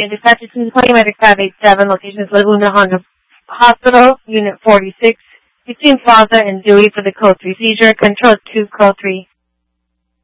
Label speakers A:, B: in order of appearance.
A: dispatches to 20 Medic 587, locations Laguna Honda Hospital, Unit 46, between Plaza and Dewey for the Code 3 seizure, Control 2, Code 3.